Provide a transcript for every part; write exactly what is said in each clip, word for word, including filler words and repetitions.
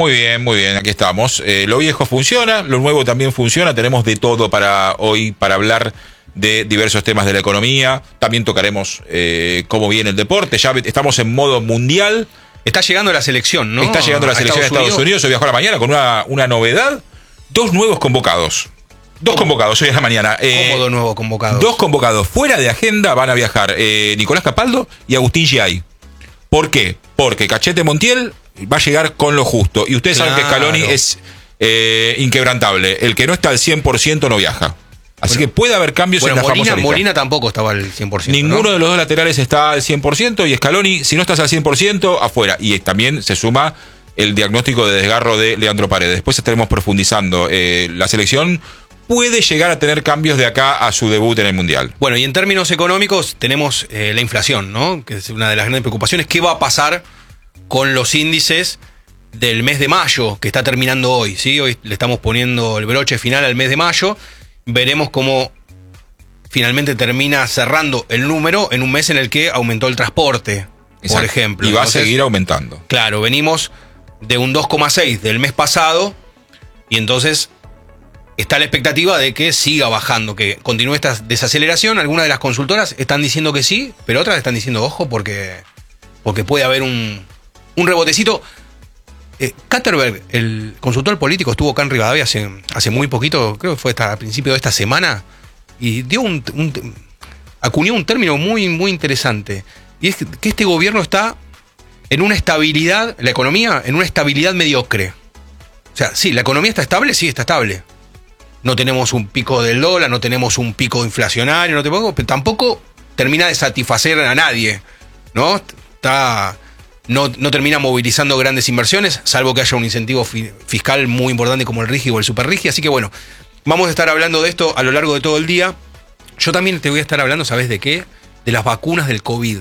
Muy bien, muy bien, aquí estamos. Eh, lo viejo funciona, lo nuevo también funciona. Tenemos de todo para hoy, para hablar de diversos temas de la economía. También tocaremos eh, cómo viene el deporte. Ya estamos en modo mundial. Está llegando la selección, ¿no? Está llegando la selección de Estados Unidos. Hoy viajó a la mañana con una, una novedad. Dos nuevos convocados. Dos convocados hoy en la mañana. Eh, ¿Cómo dos nuevos convocados? Dos convocados. Fuera de agenda van a viajar eh, Nicolás Capaldo y Agustín Giai. ¿Por qué? Porque Cachete Montiel va a llegar con lo justo. Y ustedes claro. saben que Scaloni es eh, inquebrantable. El que no está al cien por ciento no viaja. Así bueno, que puede haber cambios bueno, en la Molina, famosa lista. Molina tampoco estaba al cien por ciento. Ninguno ¿no? de los dos laterales está al cien por ciento. Y Scaloni, si no estás al cien por ciento, afuera. Y también se suma el diagnóstico de desgarro de Leandro Paredes. Después estaremos profundizando. Eh, la selección puede llegar a tener cambios de acá a su debut en el Mundial. Bueno, y en términos económicos tenemos eh, la inflación, ¿no? Que es una de las grandes preocupaciones. ¿Qué va a pasar con los índices del mes de mayo, que está terminando hoy? ¿Sí? Hoy le estamos poniendo el broche final al mes de mayo. Veremos cómo finalmente termina cerrando el número en un mes en el que aumentó el transporte, Exacto. por ejemplo. Y va Entonces, a seguir aumentando. Claro, venimos de un dos coma seis del mes pasado y entonces está la expectativa de que siga bajando, que continúe esta desaceleración. Algunas de las consultoras están diciendo que sí, pero otras están diciendo ojo porque, porque puede haber un, un rebotecito. Eh, Katterberg, el consultor político, estuvo acá en Rivadavia hace, hace muy poquito, creo que fue hasta a principio de esta semana, y dio un, un acuñó un término muy, muy interesante. Y es que este gobierno está en una estabilidad, la economía, en una estabilidad mediocre. O sea, sí, la economía está estable, sí, está estable. No tenemos un pico del dólar, no tenemos un pico inflacionario, no tenemos, pero tampoco termina de satisfacer a nadie, ¿no? Está, no, no termina movilizando grandes inversiones, salvo que haya un incentivo fi, fiscal muy importante como el RIGI o el Super RIGI. Así que bueno, vamos a estar hablando de esto a lo largo de todo el día. Yo también te voy a estar hablando, ¿sabes de qué? De las vacunas del COVID.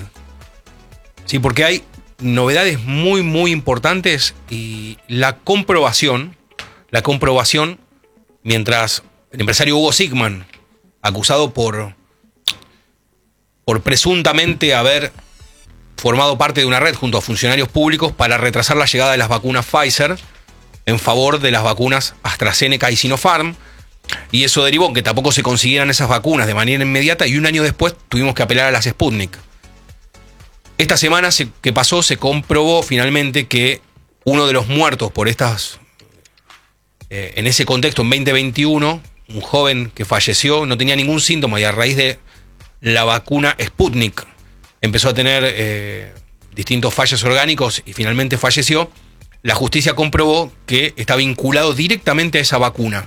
Sí, porque hay novedades muy, muy importantes y la comprobación, la comprobación, mientras el empresario Hugo Sigman, acusado por, por presuntamente haber formado parte de una red junto a funcionarios públicos para retrasar la llegada de las vacunas Pfizer en favor de las vacunas AstraZeneca y Sinopharm, y eso derivó en que tampoco se consiguieran esas vacunas de manera inmediata y un año después tuvimos que apelar a las Sputnik. Esta semana se, que pasó se comprobó finalmente que uno de los muertos por estas, eh, en ese contexto en veinte veintiuno, un joven que falleció, no tenía ningún síntoma y a raíz de la vacuna Sputnik empezó a tener eh, distintos fallos orgánicos y finalmente falleció. La justicia comprobó que está vinculado directamente a esa vacuna.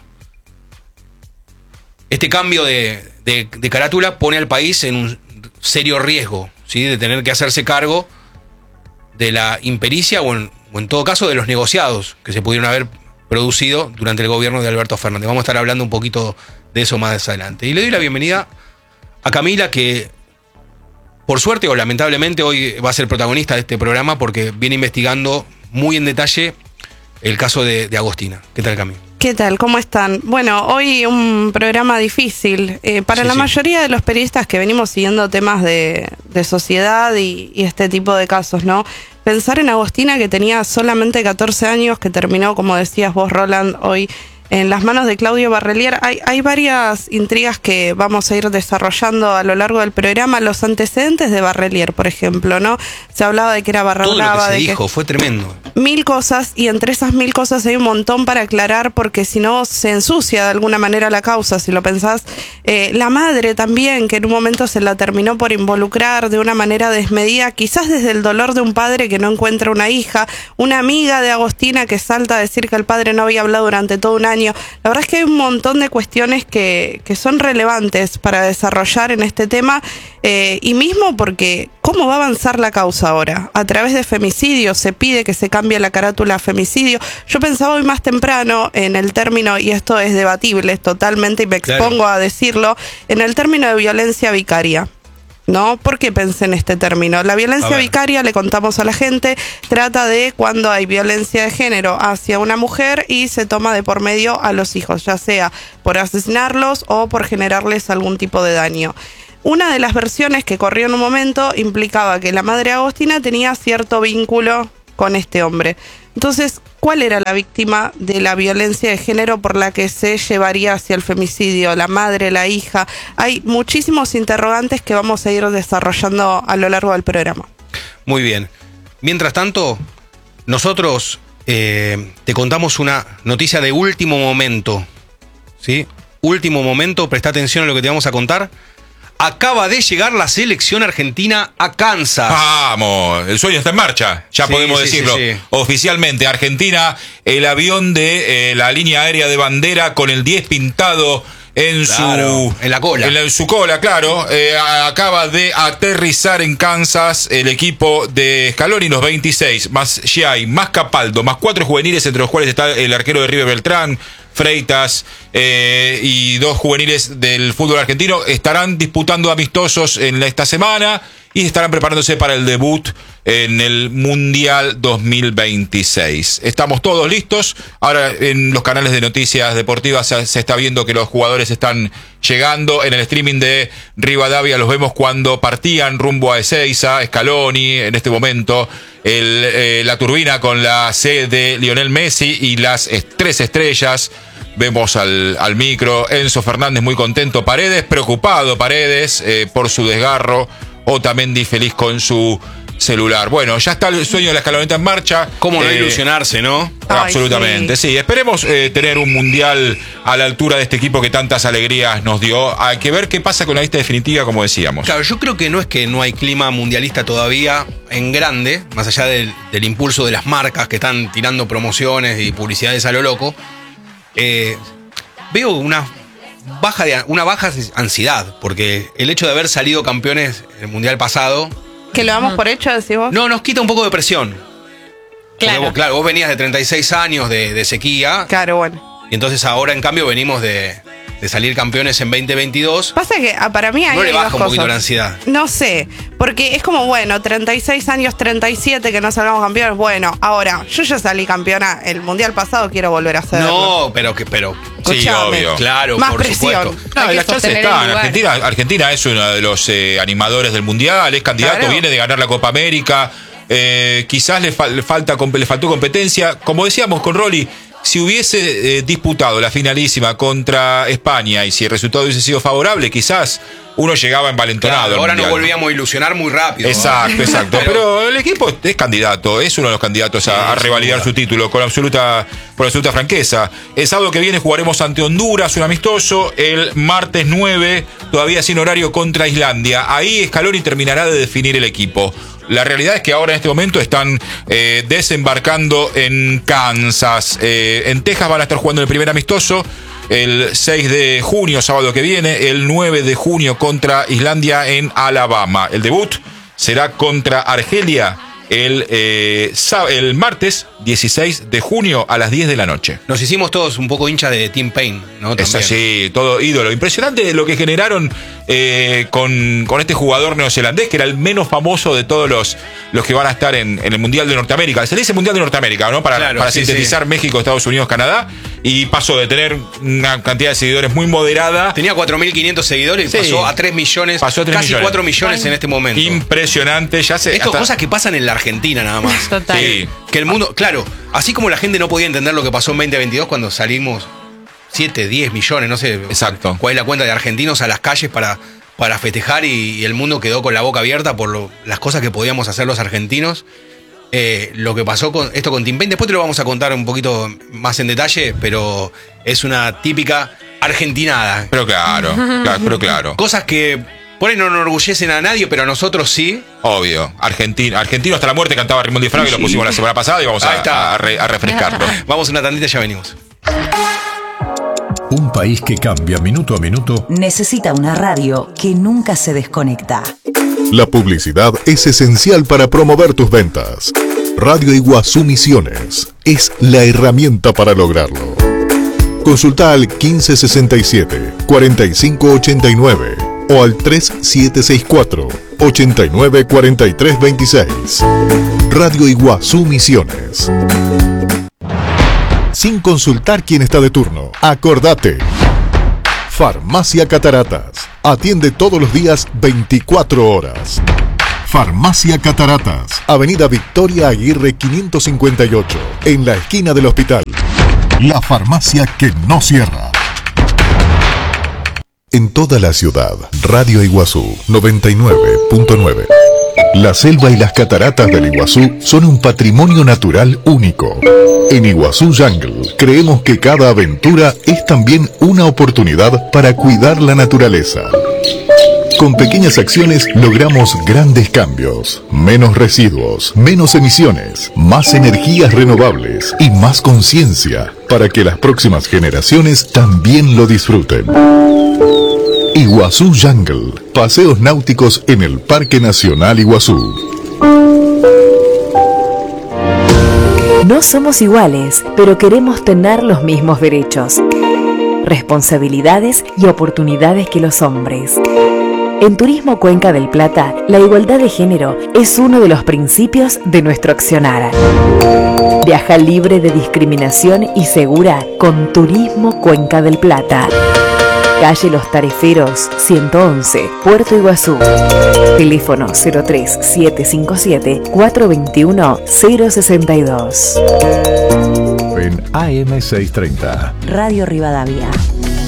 Este cambio de, de, de carátula pone al país en un serio riesgo, ¿sí? De tener que hacerse cargo de la impericia o en, o en todo caso de los negociados que se pudieron haber producido durante el gobierno de Alberto Fernández. Vamos a estar hablando un poquito de eso más adelante. Y le doy la bienvenida a Camila, que por suerte o lamentablemente hoy va a ser protagonista de este programa porque viene investigando muy en detalle el caso de, de Agostina. ¿Qué tal, Camila? ¿Qué tal? ¿Cómo están? Bueno, hoy un programa difícil. Eh, para sí, la sí. mayoría de los periodistas que venimos siguiendo temas de, de sociedad y, y este tipo de casos, ¿no? Pensar en Agostina, que tenía solamente catorce años, que terminó, como decías vos, Roland, hoy en las manos de Claudio Barrelier. Hay, hay varias intrigas que vamos a ir desarrollando a lo largo del programa. Los antecedentes de Barrelier, por ejemplo, ¿no? Se hablaba de que era barra Todo brava. Todo lo que se de dijo, que fue tremendo. Mil cosas, y entre esas mil cosas hay un montón para aclarar, porque si no se ensucia de alguna manera la causa, si lo pensás. Eh, la madre también, que en un momento se la terminó por involucrar de una manera desmedida, quizás desde el dolor de un padre que no encuentra una hija, una amiga de Agostina que salta a decir que el padre no había hablado durante todo un año. La verdad es que hay un montón de cuestiones que, que son relevantes para desarrollar en este tema, eh, y mismo porque ¿cómo va a avanzar la causa ahora? A través de femicidio, se pide que se cambie la carátula a femicidio. Yo pensaba hoy más temprano en el término, y esto es debatible totalmente y me expongo claro. a decirlo, en el término de violencia vicaria. ¿No? ¿Por qué pensé en este término? La violencia vicaria, le contamos a la gente, trata de cuando hay violencia de género hacia una mujer y se toma de por medio a los hijos, ya sea por asesinarlos o por generarles algún tipo de daño. Una de las versiones que corrió en un momento implicaba que la madre Agostina tenía cierto vínculo con este hombre. Entonces, ¿cuál era la víctima de la violencia de género por la que se llevaría hacia el femicidio? ¿La madre, la hija? Hay muchísimos interrogantes que vamos a ir desarrollando a lo largo del programa. Muy bien. Mientras tanto, nosotros eh, te contamos una noticia de último momento. ¿Sí? Último momento, presta atención a lo que te vamos a contar. Acaba de llegar la selección argentina a Kansas. Vamos, el sueño está en marcha, ya Sí, podemos sí, decirlo sí, sí. oficialmente. Argentina, el avión de eh, la línea aérea de bandera con el diez pintado en Claro, su en la cola. en, la- en su cola, claro. Eh, acaba de aterrizar en Kansas el equipo de Scaloni, los veintiséis, más Giai, más Capaldo, más cuatro juveniles, entre los cuales está el arquero de River Beltrán, Freitas, eh, y dos juveniles del fútbol argentino, estarán disputando amistosos en la- esta semana y estarán preparándose para el debut en el Mundial dos mil veintiséis. Estamos todos listos. Ahora en los canales de noticias deportivas se, se está viendo que los jugadores están llegando. En el streaming de Rivadavia los vemos cuando partían rumbo a Ezeiza, Scaloni, en este momento el, eh, la turbina con la C de Lionel Messi y las es- tres estrellas. Vemos al, al micro, Enzo Fernández muy contento, Paredes preocupado, Paredes eh, por su desgarro, Otamendi feliz con su celular. Bueno, ya está el sueño de la escaloneta en marcha. ¿Cómo no Eh, ilusionarse, no? Ay, Absolutamente, sí. Esperemos eh, tener un mundial a la altura de este equipo que tantas alegrías nos dio. Hay que ver qué pasa con la lista definitiva, como decíamos. Claro, yo creo que no es que no hay clima mundialista todavía en grande, más allá del, del impulso de las marcas que están tirando promociones y publicidades a lo loco. Eh, veo una baja, de, una baja ansiedad, porque el hecho de haber salido campeones en el mundial pasado, ¿Que lo damos por hecho, decís vos? no, nos quita un poco de presión. Porque Claro. vos, claro, vos venías de treinta y seis años de, de sequía, Claro, bueno. y entonces ahora en cambio venimos de, de salir campeones en veinte veintidós. Pasa que ah, para mí ahí No le hay baja dos un poquito cosas. la ansiedad. No sé, porque es como, bueno, treinta y seis años, treinta y siete que no salgamos campeones. Bueno, ahora, yo ya salí campeona el mundial pasado, quiero volver a hacerlo. No, pero que, pero, Sí, Escuchame. obvio. claro, Más por presión. supuesto. No, Hay y que las chances sostener el están. lugar. Argentina, Argentina es uno de los eh, animadores del mundial, es candidato, Claro. viene de ganar la Copa América. Eh, quizás le, fal- le falta, comp- le faltó competencia. Como decíamos con Rolly, si hubiese eh, disputado la finalísima contra España y si el resultado hubiese sido favorable, quizás uno llegaba envalentonado. Claro, al ahora nos mundial. volvíamos a ilusionar muy rápido. Exacto, ¿no? exacto. Pero- Pero el equipo es candidato, es uno de los candidatos a, a sin revalidar duda. su título con absoluta, con absoluta franqueza. El sábado que viene jugaremos ante Honduras, un amistoso. El martes nueve, todavía sin horario, contra Islandia. Ahí Scaloni terminará de definir el equipo. La realidad es que ahora en este momento están eh, desembarcando en Kansas. Eh, en Texas van a estar jugando el primer amistoso. El seis de junio, sábado que viene, el nueve de junio contra Islandia en Alabama. El debut será contra Argelia el, eh, sá- el martes dieciséis de junio a las diez de la noche. Nos hicimos todos un poco hinchas de Tim Payne, ¿no? Es También. así, todo ídolo. Impresionante lo que generaron eh, con, con este jugador neozelandés, que era el menos famoso de todos los, los que van a estar en, en el Mundial de Norteamérica. Se le dice Mundial de Norteamérica, ¿no? Para, Claro, para sí, sintetizar sí. México, Estados Unidos, Canadá. Y pasó de tener una cantidad de seguidores muy moderada. Tenía cuatro mil quinientos seguidores y Sí. pasó a tres millones, Pasó a tres casi millones. cuatro millones en este momento. Impresionante, ya se. Esto hasta- cosas que pasan en la Argentina nada más. Total. Sí. Que el mundo, claro, así como la gente no podía entender lo que pasó en veinte veintidós cuando salimos siete, diez millones, no sé Exacto. cuál es la cuenta de argentinos a las calles para, para festejar y, y el mundo quedó con la boca abierta por lo- las cosas que podíamos hacer los argentinos. Eh, lo que pasó con esto con Tim Payne, después te lo vamos a contar un poquito más en detalle, pero es una típica argentinada. Pero claro, claro, pero claro. Cosas que por ahí no nos enorgullecen a nadie, pero a nosotros sí. Obvio. Argentino, argentino hasta la muerte cantaba Raymond Di Fraga y lo pusimos la semana pasada y vamos Ahí a, está. a re- a refrescarlo. Vamos a una tandita y ya venimos. Un país que cambia minuto a minuto. Necesita una radio que nunca se desconecta. La publicidad es esencial para promover tus ventas. Radio Iguazú Misiones es la herramienta para lograrlo. Consulta al quince sesenta y siete, cuarenta y cinco ochenta y nueve o al tres siete seis cuatro, ochenta y nueve cuarenta y tres veintiséis. Radio Iguazú Misiones. Sin consultar quién está de turno, acordate. Farmacia Cataratas. Atiende todos los días veinticuatro horas. Farmacia Cataratas, Avenida Victoria Aguirre quinientos cincuenta y ocho, en la esquina del hospital. La farmacia que no cierra. En toda la ciudad, Radio Iguazú noventa y nueve punto nueve. La selva y las cataratas del Iguazú son un patrimonio natural único. En Iguazú Jungle creemos que cada aventura es también una oportunidad para cuidar la naturaleza. Con pequeñas acciones logramos grandes cambios, menos residuos, menos emisiones, más energías renovables y más conciencia para que las próximas generaciones también lo disfruten. Iguazú Jungle, paseos náuticos en el Parque Nacional Iguazú. No somos iguales, pero queremos tener los mismos derechos, responsabilidades y oportunidades que los hombres. En Turismo Cuenca del Plata, la igualdad de género es uno de los principios de nuestro accionar. Viaja libre de discriminación y segura con Turismo Cuenca del Plata. Calle Los Tareferos, ciento once, Puerto Iguazú. Teléfono cero tres siete cinco siete cuatro dos uno cero seis dos. En A M seiscientos treinta. Radio Rivadavia.